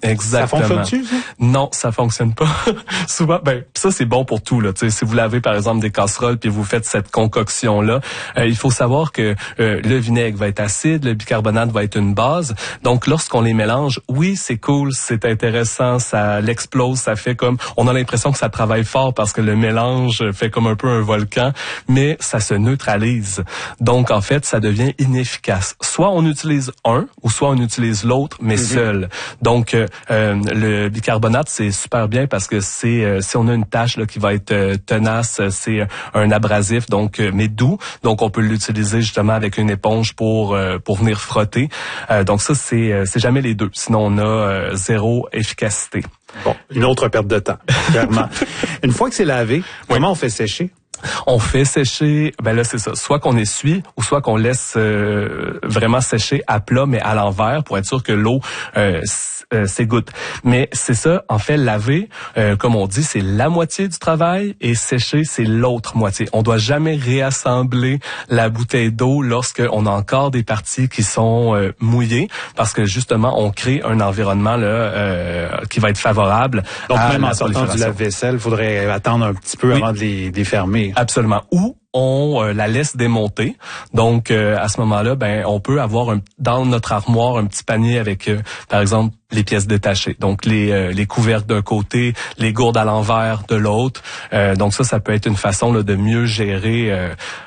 exactement. Ça fonctionne-tu, ça? Non, ça fonctionne pas. Souvent, ça c'est bon pour tout là. Tu sais, si vous lavez par exemple des casseroles puis vous faites cette concoction là, il faut savoir que le vinaigre va être acide, le bicarbonate va être une base. Donc lorsqu'on les mélange, oui c'est cool, c'est intéressant, ça l'explose, ça fait comme, on a l'impression que ça travaille fort parce que le mélange fait comme un peu un volcan, mais ça se neutralise. Donc en fait, ça devient inefficace. Soit on utilise un, ou soit on utilise l'autre, mais seul. Donc le bicarbonate c'est super bien parce que c'est si on a une tache là qui va être tenace, c'est un abrasif donc mais doux. Donc on peut l'utiliser justement avec une éponge pour venir frotter. Donc ça c'est jamais les deux. Sinon on a zéro efficacité. Bon, une autre perte de temps, clairement. Une fois que c'est lavé, comment on fait sécher? On fait sécher, là c'est ça, soit qu'on essuie ou soit qu'on laisse vraiment sécher à plat mais à l'envers pour être sûr que l'eau s'égoutte. Mais c'est ça, en fait, laver, comme on dit, c'est la moitié du travail et sécher, c'est l'autre moitié. On doit jamais réassembler la bouteille d'eau lorsqu'on a encore des parties qui sont mouillées parce que justement, on crée un environnement là qui va être favorable. Donc même en sortant du lave-vaisselle, il faudrait attendre un petit peu avant de les fermer. Absolument. Ou on la laisse démonter. Donc à ce moment-là, on peut avoir dans notre armoire un petit panier avec par exemple les pièces détachées. Donc les couvercles d'un côté, les gourdes à l'envers de l'autre. Donc ça peut être une façon là, de mieux gérer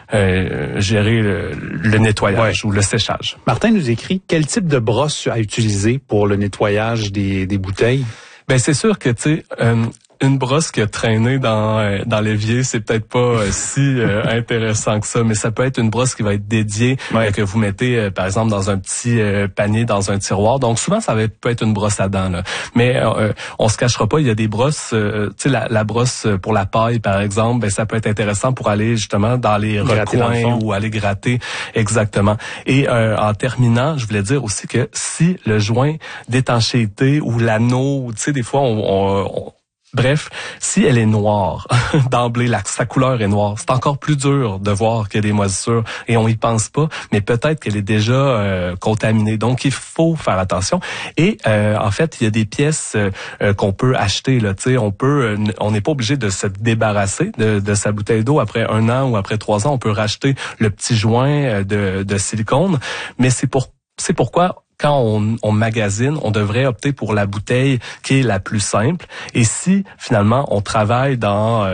le nettoyage ou le séchage. Martin nous écrit quel type de brosse à utiliser pour le nettoyage des bouteilles. C'est sûr que tu sais une brosse qui a traîné dans l'évier, c'est peut-être pas si intéressant que ça, mais ça peut être une brosse qui va être dédiée, que vous mettez par exemple dans un petit panier, dans un tiroir. Donc souvent ça peut être une brosse à dents là. Mais on se cachera pas, il y a des brosses, tu sais la brosse pour la paille par exemple, ça peut être intéressant pour aller justement dans les recoins ou aller gratter exactement. Et en terminant, je voulais dire aussi que si le joint d'étanchéité ou l'anneau, tu sais des fois bref, si elle est noire, d'emblée, sa couleur est noire, c'est encore plus dur de voir qu'il y a des moisissures et on y pense pas, mais peut-être qu'elle est déjà contaminée. Donc, il faut faire attention. Et en fait, il y a des pièces qu'on peut acheter. Là, on n'est pas obligé de se débarrasser de sa bouteille d'eau après 1 an ou après 3 ans. On peut racheter le petit joint de silicone, mais c'est pourquoi quand on magasine, on devrait opter pour la bouteille qui est la plus simple. Et si finalement on travaille dans,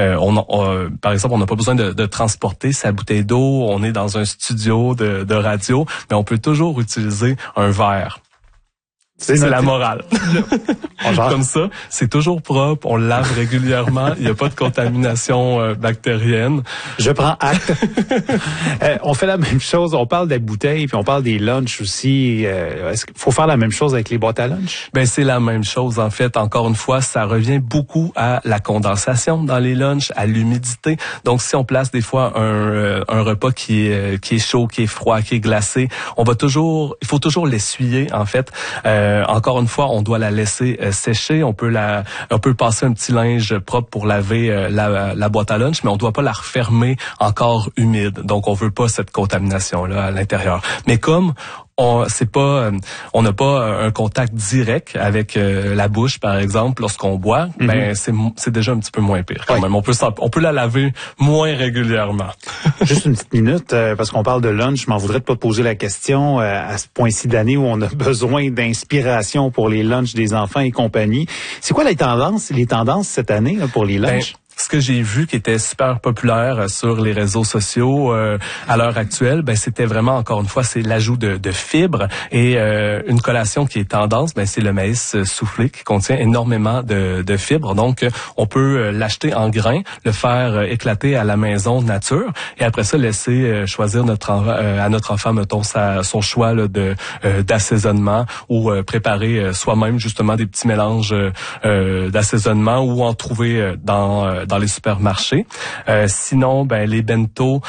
par exemple, on n'a pas besoin de transporter sa bouteille d'eau, on est dans un studio de radio, mais on peut toujours utiliser un verre. C'est la morale. Comme ça, c'est toujours propre, on le lave régulièrement, il n'y a pas de contamination bactérienne. Je prends acte. On fait la même chose, on parle des bouteilles, puis on parle des lunchs aussi. Est-ce qu'il faut faire la même chose avec les boîtes à lunch? C'est la même chose en fait. Encore une fois, ça revient beaucoup à la condensation dans les lunchs, à l'humidité. Donc si on place des fois un repas qui est chaud, qui est froid, qui est glacé, il faut toujours l'essuyer en fait. Encore une fois, on doit la laisser sécher. On peut passer un petit linge propre pour laver la boîte à lunch, mais on doit pas la refermer encore humide. Donc, on veut pas cette contamination-là à l'intérieur. Mais comme on n'a pas un contact direct avec la bouche, par exemple, lorsqu'on boit, c'est déjà un petit peu moins pire quand même. On peut la laver moins régulièrement. Juste une petite minute, parce qu'on parle de lunch, je m'en voudrais de pas te poser la question à ce point-ci d'année où on a besoin d'inspiration pour les lunchs des enfants et compagnie. C'est quoi les tendances cette année là, pour les lunchs? Ce que j'ai vu qui était super populaire sur les réseaux sociaux à l'heure actuelle, c'était vraiment, encore une fois, c'est l'ajout de fibres et une collation qui est tendance, c'est le maïs soufflé qui contient énormément de fibres. Donc, on peut l'acheter en grains, le faire éclater à la maison nature et après ça, laisser choisir à notre enfant, mettons, son choix là, d'assaisonnement ou préparer soi-même justement des petits mélanges d'assaisonnement ou en trouver dans les supermarchés. Sinon, les bento,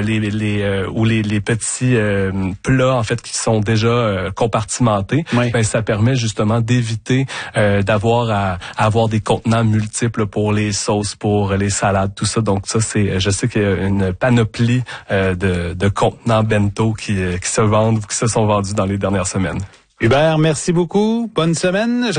ou les petits plats en fait qui sont déjà compartimentés, ça permet justement d'éviter d'avoir à avoir des contenants multiples pour les sauces, pour les salades, tout ça. Donc ça, je sais qu'il y a une panoplie de contenants bento qui se sont vendus dans les dernières semaines. Hubert, merci beaucoup. Bonne semaine.